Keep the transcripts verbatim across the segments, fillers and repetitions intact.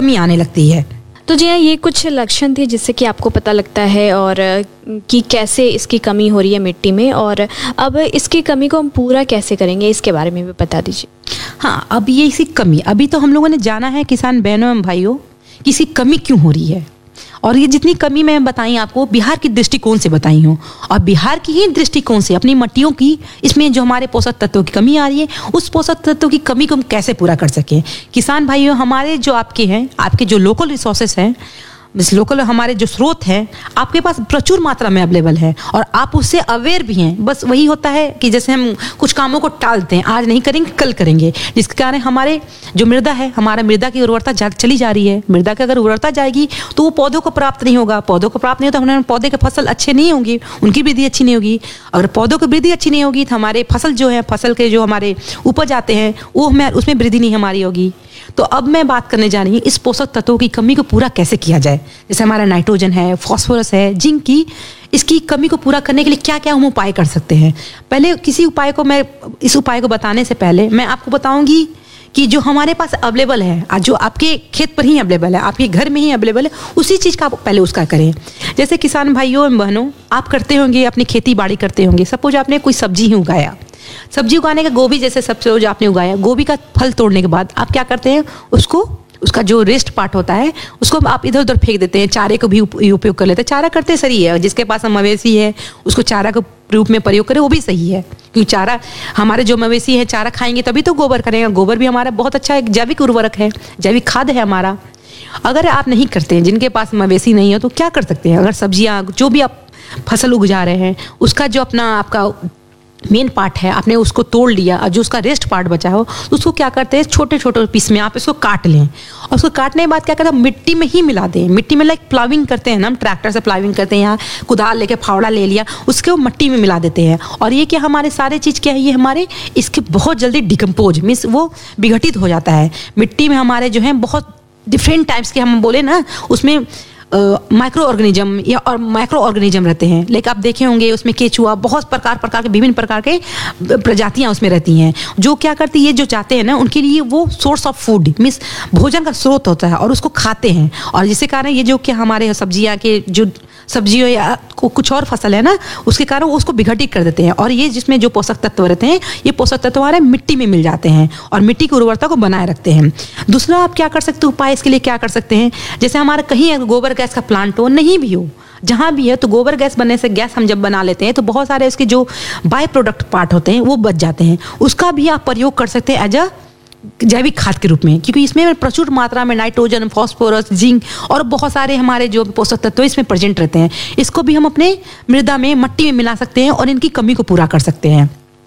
कमी आने लगती है। तो जी हाँ, ये कुछ लक्षण थे जिससे कि आपको पता लगता है और कि कैसे इसकी कमी हो रही है मिट्टी में, और अब इसकी कमी को हम पूरा कैसे करेंगे इसके बारे में भी बता दीजिए। हाँ, अब ये इसी कमी, अभी तो हम लोगों ने जाना है किसान बहनों एवं भाइयों कि इसकी कमी क्यों हो रही है, और ये जितनी कमी मैं बताई आपको बिहार की दृष्टिकोण से बताई हूँ, और बिहार की ही दृष्टिकोण से अपनी मट्टियों की, इसमें जो हमारे पोषक तत्वों की कमी आ रही है, उस पोषक तत्वों की कमी को हम कैसे पूरा कर सकें। किसान भाइयों, हमारे जो आपके हैं, आपके जो लोकल रिसोर्सेस हैं, इस लोकल हमारे जो स्रोत हैं, आपके पास प्रचुर मात्रा में अवेलेबल है और आप उससे अवेयर भी हैं। बस वही होता है कि जैसे हम कुछ कामों को टालते हैं, आज नहीं करेंगे कल करेंगे, जिसके कारण हमारे जो मृदा है, हमारा मृदा की उर्वरता चली जा रही है। मृदा की अगर उर्वरता जाएगी तो वो पौधों को प्राप्त नहीं होगा, पौधों को प्राप्त नहीं होता, हमारे पौधे के फसल अच्छे नहीं होंगे, उनकी वृद्धि अच्छी नहीं होगी। अगर पौधों की वृद्धि अच्छी नहीं होगी तो हमारे फसल जो है, फसल के जो हमारे उपज आते हैं वो हमें उसमें वृद्धि नहीं हमारी होगी। तो अब मैं बात करने जा रही हूँ इस पोषक तत्वों की कमी को पूरा कैसे किया जाए। जैसे हमारा नाइट्रोजन है, फास्फोरस है, जिंक की, इसकी कमी को पूरा करने के लिए क्या क्या हम उपाय कर सकते हैं। पहले किसी उपाय को मैं इस उपाय को बताने से पहले मैं आपको बताऊंगी कि जो हमारे पास अवेलेबल है, जो आपके खेत पर ही अवेलेबल है, आपके घर में ही अवेलेबल है, उसी चीज़ का आप पहले उसका करें। जैसे किसान भाइयों एवं बहनों, आप करते होंगे, अपनी खेती बाड़ी करते होंगे, सपोज आपने कोई सब्जी ही उगाया, सब्जी उगाने का गोभी जैसे सपोज आपने उगाया, गोभी का फल तोड़ने के बाद आप क्या करते हैं, उसको उसका जो रेस्ट पार्ट होता है उसको आप इधर उधर फेंक देते हैं, चारे को भी उपयोग कर लेते हैं। चारा करते सही है, जिसके पास मवेशी है उसको चारा के रूप में प्रयोग करें, वो भी सही है, क्योंकि चारा हमारे जो मवेशी है चारा खाएंगे तभी तो गोबर करेंगे। गोबर भी हमारा बहुत अच्छा एक जैविक उर्वरक है, जैविक खाद है हमारा। अगर आप नहीं करते हैं, जिनके पास मवेशी नहीं है, तो क्या कर सकते हैं, अगर सब्जियाँ जो भी आप फसल उग जा रहे हैं उसका जो अपना आपका मेन पार्ट है, आपने उसको तोड़ लिया और जो उसका रेस्ट पार्ट बचा हो तो उसको क्या करते हैं, छोटे छोटे पीस में आप इसको काट लें, और उसको काटने के बाद क्या करते हैं, मिट्टी में ही मिला दें। मिट्टी में लाइक प्लाविंग करते हैं ना, हम ट्रैक्टर से प्लाविंग करते हैं, यहाँ कुदाल लेके फावड़ा ले लिया, उसके वो मिट्टी में मिला देते हैं। और ये क्या हमारे सारे चीज़ क्या है, ये हमारे इसके बहुत जल्दी डिकम्पोज मीन्स वो विघटित हो जाता है। मिट्टी में हमारे जो है बहुत डिफरेंट टाइप्स के, हम बोले ना, उसमें माइक्रो ऑर्गेनिज्म या और माइक्रो ऑर्गेनिज्म रहते हैं। लेकिन आप देखे होंगे उसमें केचुआ, बहुत प्रकार प्रकार के विभिन्न प्रकार के प्रजातियां उसमें रहती हैं, जो क्या करती है, ये जो चाहते हैं ना, उनके लिए वो सोर्स ऑफ फूड मीन्स भोजन का स्रोत होता है और उसको खाते हैं। और जिसके कारण ये जो कि हमारे सब्जियां के जो सब्जियों या कुछ और फसल है ना, उसके कारण वो उसको विघटित कर देते हैं, और ये जिसमें जो पोषक तत्व रहते हैं, ये पोषक तत्व हमारे मिट्टी में मिल जाते हैं और मिट्टी की उर्वरता को बनाए रखते हैं। दूसरा आप क्या कर सकते हो उपाय, इसके लिए क्या कर सकते हैं, जैसे हमारा कहीं गोबर गैस का प्लांट हो, नहीं भी हो, जहाँ भी है, तो गोबर गैस बनने से गैस हम जब बना लेते हैं तो बहुत सारे उसके जो बाय प्रोडक्ट पार्ट होते हैं वो बच जाते हैं, उसका भी आप प्रयोग कर सकते हैं एज अ जैविक खाद के रूप में, क्योंकि इसमें प्रचुर मात्रा में नाइट्रोजन, फास्फोरस, जिंक और बहुत सारे हमारे जो पोषक तत्व इसमें प्रेजेंट रहते हैं। इसको भी हम अपने मृदा में, मट्टी में मिला सकते हैं और इनकी कमी को पूरा कर सकते हैं।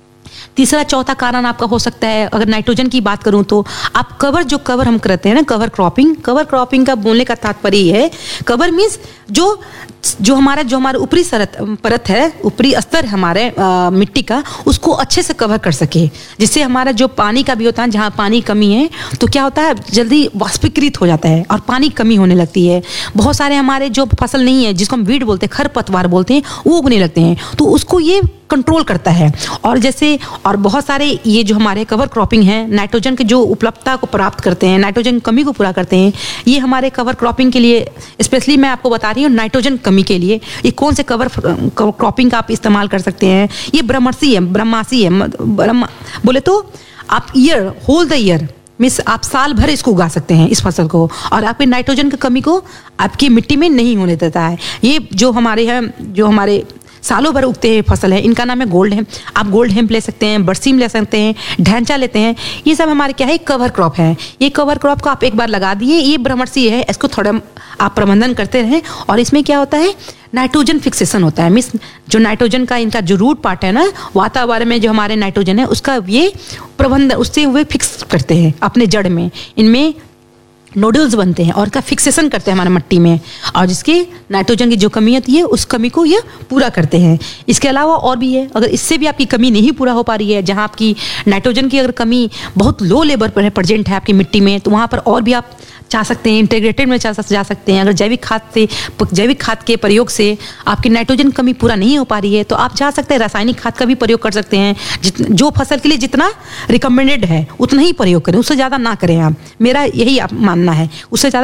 तीसरा चौथा कारण आपका हो सकता है, अगर नाइट्रोजन की बात करूं तो आप कवर, जो कवर हम करते हैं ना, कवर क्रॉपिंग, कवर क्रॉपिंग का बोलने का तात्पर्य ये है, कवर मीन्स जो जो हमारा जो हमारा ऊपरी सरत परत है, ऊपरी स्तर हमारे आ, मिट्टी का, उसको अच्छे से कवर कर सके, जिससे हमारा जो पानी का भी होता है, जहाँ पानी कमी है तो क्या होता है, जल्दी वाष्पीकृत हो जाता है और पानी कमी होने लगती है। बहुत सारे हमारे जो फसल नहीं है, जिसको हम वीड बोलते हैं, खरपतवार बोलते हैं, वो उगने लगते हैं, तो उसको ये कंट्रोल करता है। और जैसे और बहुत सारे ये जो हमारे कवर क्रॉपिंग है, नाइट्रोजन की जो उपलब्धता को प्राप्त करते हैं, नाइट्रोजन की कमी को पूरा करते हैं, ये हमारे कवर क्रॉपिंग के लिए, स्पेशली मैं आपको बता रही हूँ नाइट्रोजन कमी के लिए ये कौन से कवर क्रॉपिंग का आप इस्तेमाल कर सकते हैं। ये ब्रह्मर्षि है, ब्रह्मासी है, ब्रह्म बोले तो आप year, whole the year means आप साल भर इसको उगा सकते हैं इस फसल को, और आपके नाइट्रोजन की कमी को आपकी मिट्टी में नहीं होने देता है। ये जो हमारे हैं, जो हमारे सालों भर उगते हैं फसल है, इनका नाम है गोल्ड हेम्प। आप गोल्ड हेम्प ले सकते हैं, बरसीम ले सकते हैं, ढैंचा लेते हैं, ये सब हमारे क्या है, कवर क्रॉप है। ये कवर क्रॉप को आप एक बार लगा दिए, ये ब्रह्मर्षि है, इसको थोड़ा आप प्रबंधन करते रहें, और इसमें क्या होता है, नाइट्रोजन फिक्सेशन होता है, मीन्स जो नाइट्रोजन का इनका जो रूट पार्ट है ना, वातावरण में जो हमारे नाइट्रोजन है उसका ये प्रबंधन, उससे वे फिक्स करते हैं अपने जड़ में, इनमें नोडल्स बनते हैं और का फिक्सेशन करते हैं हमारे मिट्टी में, और जिसकी नाइट्रोजन की जो कमी होती है उस कमी को ये पूरा करते हैं। इसके अलावा और भी है, अगर इससे भी आपकी कमी नहीं पूरा हो पा रही है, जहाँ आपकी नाइट्रोजन की अगर कमी बहुत लो लेवल पर है, प्रेजेंट है आपकी मिट्टी में, तो वहाँ पर और भी आप चाह सकते हैं, इंटीग्रेटेड में जा सकते हैं। अगर जैविक खाद से, जैविक खाद के प्रयोग से आपकी नाइट्रोजन कमी पूरा नहीं हो पा रही है, तो आप चाह सकते हैं रासायनिक खाद का भी प्रयोग कर सकते हैं। जो फसल के लिए जितना रिकमेंडेड है उतना ही प्रयोग करें, उससे ज़्यादा ना करें आप, मेरा यही आप मानना है, उससे ज़्यादा